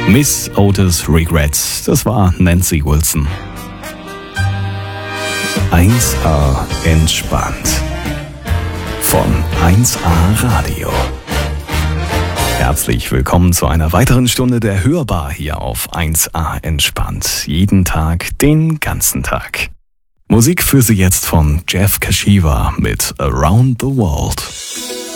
Miss Otis Regrets, das war Nancy Wilson. 1A entspannt. Von 1A Radio. Herzlich willkommen zu einer weiteren Stunde der Hörbar hier auf 1A entspannt. Jeden Tag, den ganzen Tag. Musik für Sie jetzt von Jeff Kashiwa mit Around the World.